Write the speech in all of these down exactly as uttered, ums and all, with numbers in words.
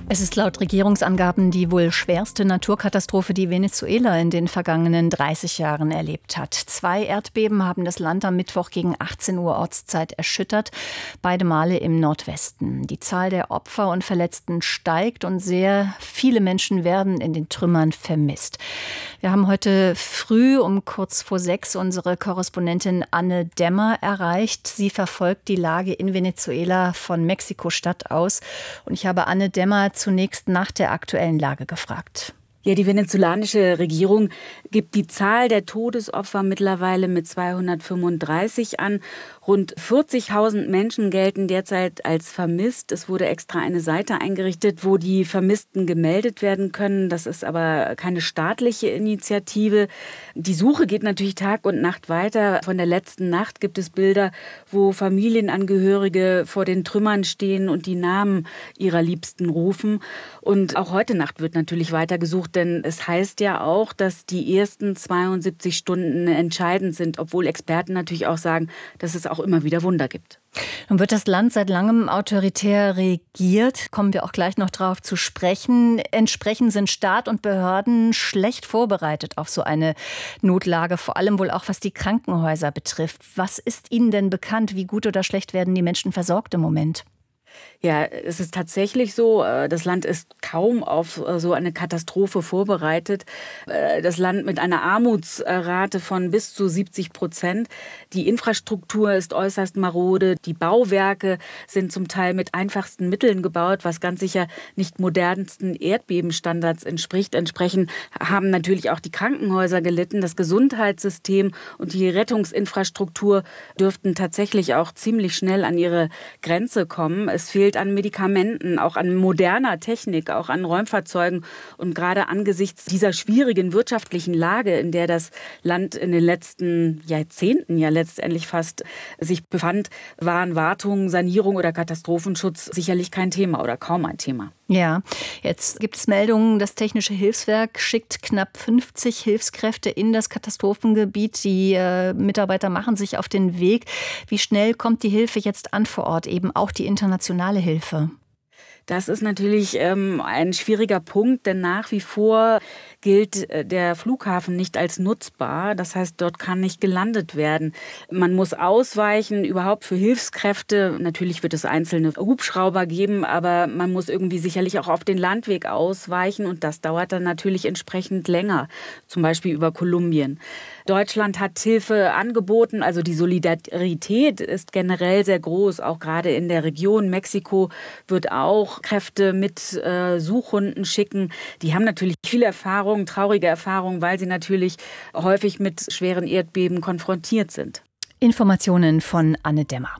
Es ist laut Regierungsangaben die wohl schwerste Naturkatastrophe, die Venezuela in den vergangenen dreißig Jahren erlebt hat. Zwei Erdbeben haben das Land am Mittwoch gegen achtzehn Uhr Ortszeit erschüttert, beide Male im Nordwesten. Die Zahl der Opfer und Verletzten steigt und sehr viele Menschen werden in den Trümmern vermisst. Wir haben heute früh um kurz vor sechs unsere Korrespondentin Anne Dämmer erreicht. Sie verfolgt die Lage in Venezuela von Mexiko-Stadt aus. Und ich habe Anne Dämmer zunächst nach der aktuellen Lage gefragt. Ja, die venezolanische Regierung gibt die Zahl der Todesopfer mittlerweile mit zweihundertfünfunddreißig an. Rund vierzigtausend Menschen gelten derzeit als vermisst. Es wurde extra eine Seite eingerichtet, wo die Vermissten gemeldet werden können. Das ist aber keine staatliche Initiative. Die Suche geht natürlich Tag und Nacht weiter. Von der letzten Nacht gibt es Bilder, wo Familienangehörige vor den Trümmern stehen und die Namen ihrer Liebsten rufen. Und auch heute Nacht wird natürlich weiter gesucht, denn es heißt ja auch, dass die ersten zweiundsiebzig Stunden entscheidend sind, obwohl Experten natürlich auch sagen, dass es auch immer wieder Wunder gibt. Nun wird das Land seit langem autoritär regiert. Kommen wir auch gleich noch drauf zu sprechen. Entsprechend sind Staat und Behörden schlecht vorbereitet auf so eine Notlage, vor allem wohl auch was die Krankenhäuser betrifft. Was ist Ihnen denn bekannt? Wie gut oder schlecht werden die Menschen versorgt im Moment? Ja, es ist tatsächlich so, das Land ist kaum auf so eine Katastrophe vorbereitet. Das Land mit einer Armutsrate von bis zu siebzig Prozent. Die Infrastruktur ist äußerst marode. Die Bauwerke sind zum Teil mit einfachsten Mitteln gebaut, was ganz sicher nicht modernsten Erdbebenstandards entspricht. Entsprechend haben natürlich auch die Krankenhäuser gelitten. Das Gesundheitssystem und die Rettungsinfrastruktur dürften tatsächlich auch ziemlich schnell an ihre Grenze kommen. Es fehlt an Medikamenten, auch an moderner Technik, auch an Räumfahrzeugen. Und gerade angesichts dieser schwierigen wirtschaftlichen Lage, in der das Land in den letzten Jahrzehnten ja letztendlich fast sich befand, waren Wartung, Sanierung oder Katastrophenschutz sicherlich kein Thema oder kaum ein Thema. Ja, jetzt gibt es Meldungen, das Technische Hilfswerk schickt knapp fünfzig Hilfskräfte in das Katastrophengebiet. Die äh, Mitarbeiter machen sich auf den Weg. Wie schnell kommt die Hilfe jetzt an vor Ort, eben auch die internationale Hilfe? Das ist natürlich ähm, ein schwieriger Punkt, denn nach wie vor gilt der Flughafen nicht als nutzbar. Das heißt, dort kann nicht gelandet werden. Man muss ausweichen, überhaupt für Hilfskräfte. Natürlich wird es einzelne Hubschrauber geben, aber man muss irgendwie sicherlich auch auf den Landweg ausweichen und das dauert dann natürlich entsprechend länger, zum Beispiel über Kolumbien. Deutschland hat Hilfe angeboten, also die Solidarität ist generell sehr groß, auch gerade in der Region. Mexiko wird auch Kräfte mit äh, Suchhunden schicken. Die haben natürlich viel Erfahrung, traurige Erfahrung, weil sie natürlich häufig mit schweren Erdbeben konfrontiert sind. Informationen von Anne Dämmer.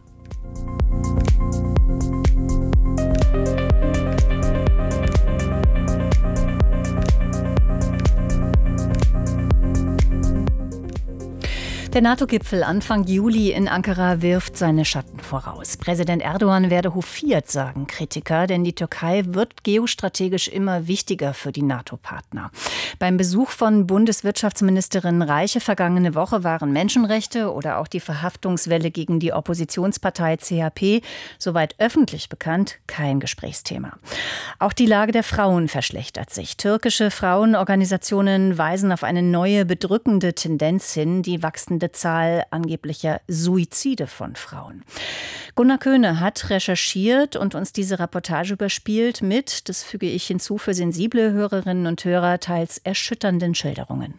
Der NATO-Gipfel Anfang Juli in Ankara wirft seine Schatten voraus. Präsident Erdogan werde hofiert, sagen Kritiker, denn die Türkei wird geostrategisch immer wichtiger für die NATO-Partner. Beim Besuch von Bundeswirtschaftsministerin Reiche vergangene Woche waren Menschenrechte oder auch die Verhaftungswelle gegen die Oppositionspartei C H P, soweit öffentlich bekannt, kein Gesprächsthema. Auch die Lage der Frauen verschlechtert sich. Türkische Frauenorganisationen weisen auf eine neue bedrückende Tendenz hin, die wachsende Zahl angeblicher Suizide von Frauen. Gunnar Köhne hat recherchiert und uns diese Reportage überspielt mit, das füge ich hinzu für sensible Hörerinnen und Hörer, teils erschütternden Schilderungen.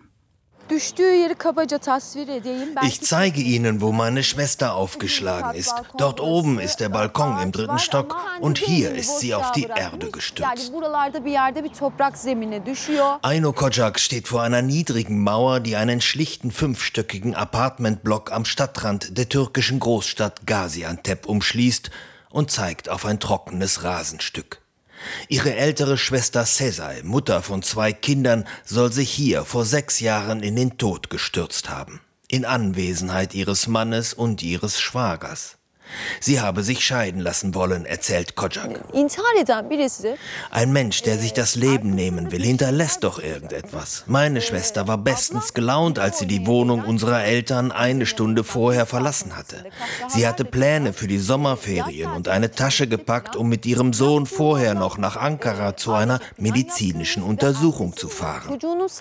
Ich zeige Ihnen, wo meine Schwester aufgeschlagen ist. Dort oben ist der Balkon im dritten Stock und hier ist sie auf die Erde gestürzt. Aino Kocak steht vor einer niedrigen Mauer, die einen schlichten fünfstöckigen Apartmentblock am Stadtrand der türkischen Großstadt Gaziantep umschließt und zeigt auf ein trockenes Rasenstück. Ihre ältere Schwester Sezai, Mutter von zwei Kindern, soll sich hier vor sechs Jahren in den Tod gestürzt haben. In Anwesenheit ihres Mannes und ihres Schwagers. Sie habe sich scheiden lassen wollen, erzählt Kocak. Ein Mensch, der sich das Leben nehmen will, hinterlässt doch irgendetwas. Meine Schwester war bestens gelaunt, als sie die Wohnung unserer Eltern eine Stunde vorher verlassen hatte. Sie hatte Pläne für die Sommerferien und eine Tasche gepackt, um mit ihrem Sohn vorher noch nach Ankara zu einer medizinischen Untersuchung zu fahren.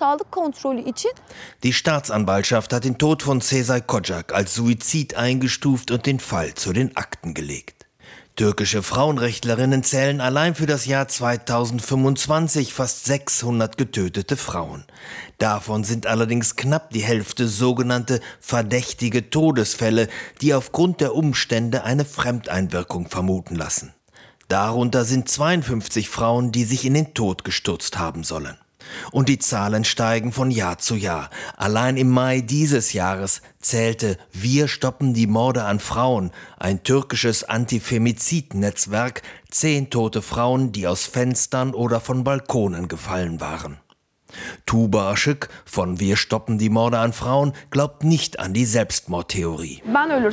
Die Staatsanwaltschaft hat den Tod von Sezai Kocak als Suizid eingestuft und den Fall zu den Akten gelegt. Türkische Frauenrechtlerinnen zählen allein für das Jahr zweitausendfünfundzwanzig fast sechshundert getötete Frauen. Davon sind allerdings knapp die Hälfte sogenannte verdächtige Todesfälle, die aufgrund der Umstände eine Fremdeinwirkung vermuten lassen. Darunter sind zweiundfünfzig Frauen, die sich in den Tod gestürzt haben sollen. Und die Zahlen steigen von Jahr zu Jahr. Allein im Mai dieses Jahres zählte Wir stoppen die Morde an Frauen, ein türkisches Antifemizid-Netzwerk, zehn tote Frauen, die aus Fenstern oder von Balkonen gefallen waren. Tuba Aşık von Wir stoppen die Morde an Frauen glaubt nicht an die Selbstmordtheorie.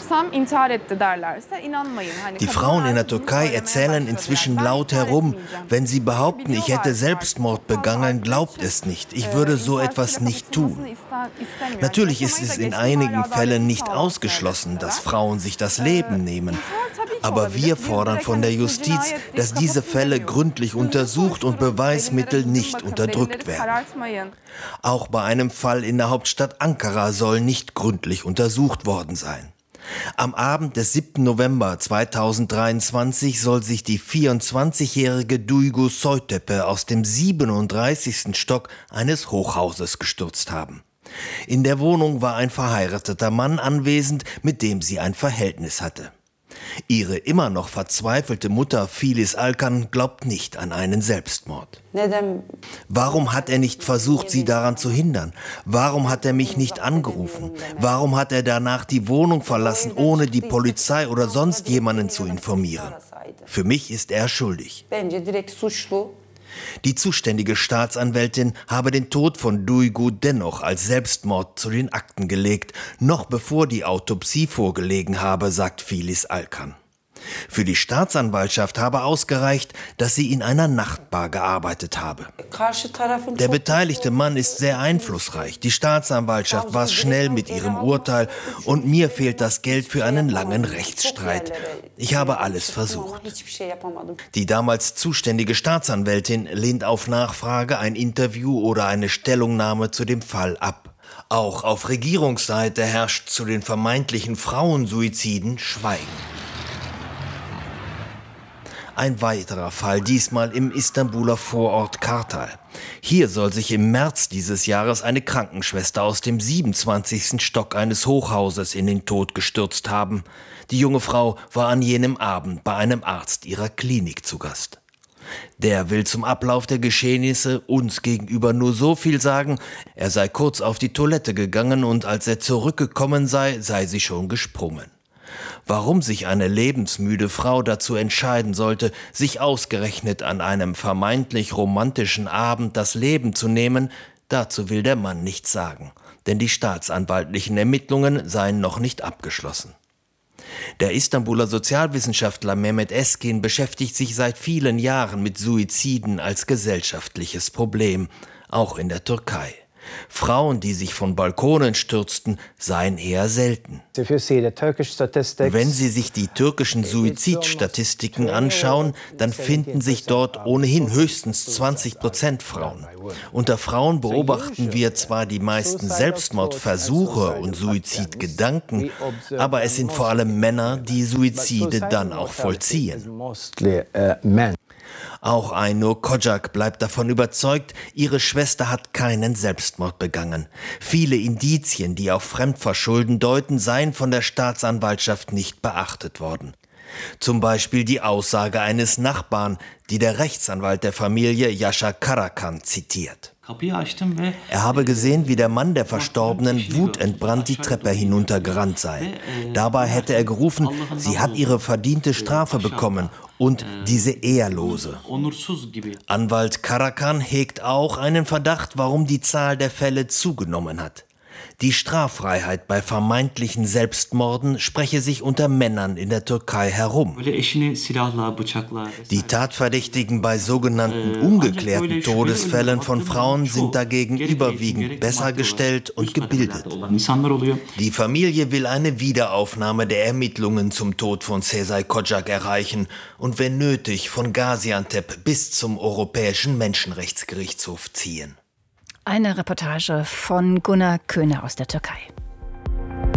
Die Frauen in der Türkei erzählen inzwischen laut herum, wenn sie behaupten, ich hätte Selbstmord begangen, glaubt es nicht. Ich würde so etwas nicht tun. Natürlich ist es in einigen Fällen nicht ausgeschlossen, dass Frauen sich das Leben nehmen. Aber wir fordern von der Justiz, dass diese Fälle gründlich untersucht und Beweismittel nicht unterdrückt werden. Auch bei einem Fall in der Hauptstadt Ankara soll nicht gründlich untersucht worden sein. Am Abend des siebten November zweitausenddreiundzwanzig soll sich die vierundzwanzigjährige Duygu Soytepe aus dem siebenunddreißigsten Stock eines Hochhauses gestürzt haben. In der Wohnung war ein verheirateter Mann anwesend, mit dem sie ein Verhältnis hatte. Ihre immer noch verzweifelte Mutter Filiz Alkan glaubt nicht an einen Selbstmord. Warum hat er nicht versucht, sie daran zu hindern? Warum hat er mich nicht angerufen? Warum hat er danach die Wohnung verlassen, ohne die Polizei oder sonst jemanden zu informieren? Für mich ist er schuldig. Die zuständige Staatsanwältin habe den Tod von Duygu dennoch als Selbstmord zu den Akten gelegt, noch bevor die Autopsie vorgelegen habe, sagt Filiz Alkan. Für die Staatsanwaltschaft habe ausgereicht, dass sie in einer Nachtbar gearbeitet habe. Der beteiligte Mann ist sehr einflussreich. Die Staatsanwaltschaft war schnell mit ihrem Urteil und mir fehlt das Geld für einen langen Rechtsstreit. Ich habe alles versucht. Die damals zuständige Staatsanwältin lehnt auf Nachfrage ein Interview oder eine Stellungnahme zu dem Fall ab. Auch auf Regierungsseite herrscht zu den vermeintlichen Frauensuiziden Schweigen. Ein weiterer Fall, diesmal im Istanbuler Vorort Kartal. Hier soll sich im März dieses Jahres eine Krankenschwester aus dem siebenundzwanzigsten Stock eines Hochhauses in den Tod gestürzt haben. Die junge Frau war an jenem Abend bei einem Arzt ihrer Klinik zu Gast. Der will zum Ablauf der Geschehnisse uns gegenüber nur so viel sagen, er sei kurz auf die Toilette gegangen und als er zurückgekommen sei, sei sie schon gesprungen. Warum sich eine lebensmüde Frau dazu entscheiden sollte, sich ausgerechnet an einem vermeintlich romantischen Abend das Leben zu nehmen, dazu will der Mann nichts sagen, denn die staatsanwaltlichen Ermittlungen seien noch nicht abgeschlossen. Der Istanbuler Sozialwissenschaftler Mehmet Eskin beschäftigt sich seit vielen Jahren mit Suiziden als gesellschaftliches Problem, auch in der Türkei. Frauen, die sich von Balkonen stürzten, seien eher selten. Wenn Sie sich die türkischen Suizidstatistiken anschauen, dann finden sich dort ohnehin höchstens zwanzig Prozent Frauen. Unter Frauen beobachten wir zwar die meisten Selbstmordversuche und Suizidgedanken, aber es sind vor allem Männer, die Suizide dann auch vollziehen. Auch Aynur Kocak bleibt davon überzeugt, ihre Schwester hat keinen Selbstmord begangen. Viele Indizien, die auf Fremdverschulden deuten, seien von der Staatsanwaltschaft nicht beachtet worden. Zum Beispiel die Aussage eines Nachbarn, die der Rechtsanwalt der Familie Yaşar Karakan zitiert. Er habe gesehen, wie der Mann der Verstorbenen wutentbrannt die Treppe hinuntergerannt sei. Dabei hätte er gerufen, sie hat ihre verdiente Strafe bekommen und diese Ehrlose. Anwalt Karakan hegt auch einen Verdacht, warum die Zahl der Fälle zugenommen hat. Die Straffreiheit bei vermeintlichen Selbstmorden spreche sich unter Männern in der Türkei herum. Die Tatverdächtigen bei sogenannten ungeklärten Todesfällen von Frauen sind dagegen überwiegend besser gestellt und gebildet. Die Familie will eine Wiederaufnahme der Ermittlungen zum Tod von Sezai Kocak erreichen und wenn nötig von Gaziantep bis zum Europäischen Menschenrechtsgerichtshof ziehen. Eine Reportage von Gunnar Köhne aus der Türkei.